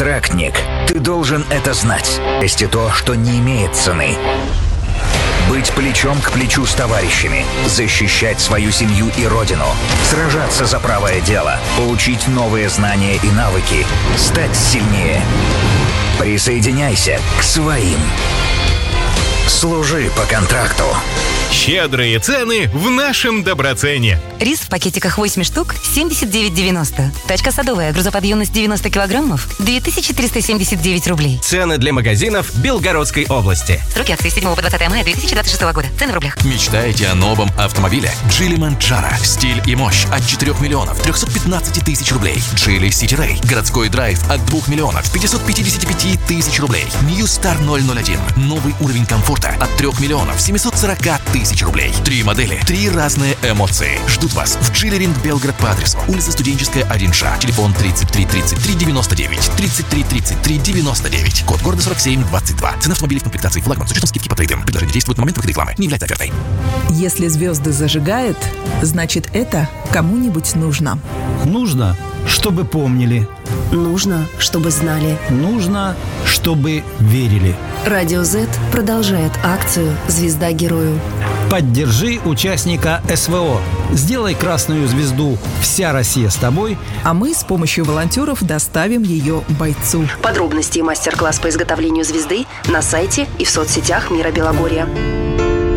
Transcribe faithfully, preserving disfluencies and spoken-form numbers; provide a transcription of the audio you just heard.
Контрактник. Ты должен это знать. Есть и то, что не имеет цены. Быть плечом к плечу с товарищами, защищать свою семью и родину, сражаться за правое дело, получить новые знания и навыки, стать сильнее. Присоединяйся к своим. Служи по контракту. Щедрые цены в нашем Доброцене. Рис в пакетиках восемь штук семьдесят девять девяносто. Тачка садовая, грузоподъемность девяносто килограммов, две тысячи триста семьдесят девять рублей. Цены для магазинов Белгородской области. Сроки акции с седьмого по двадцатое мая две тысячи двадцать шестого года. Цены в рублях. Мечтаете о новом автомобиле? Джили Манджаро. Стиль и мощь от четырёх миллионов трёхсот пятнадцати тысяч рублей. Джили Сити Рэй. Городской драйв от двух миллионов пятисот пятидесяти пяти тысяч рублей. New Star ноль ноль один. Новый уровень комфорта от трёх миллионов семисот сорока тысяч рублей. Три модели, три разные эмоции. Ждут вас в Джили Ринг Белгород по адресу улица Студенческая, один Ш. Телефон тридцать три тридцать три девяносто девять. тридцать три тридцать три девяносто девять. Код города сорок семь двадцать два. Цена автомобилей в комплектации флагман с учетом скидки по трейдам. Предложение действует на момент выхода рекламы. Не является офертой. Если звезды зажигают, значит это кому-нибудь нужно. Нужно, чтобы помнили. Нужно, чтобы знали. Нужно, чтобы верили. Радио Z продолжает акцию «Звезда герою». Поддержи участника эс вэ о. Сделай красную звезду «Вся Россия с тобой», а мы с помощью волонтеров доставим ее бойцу. Подробности и мастер-класс по изготовлению звезды на сайте и в соцсетях Мира Белогорья.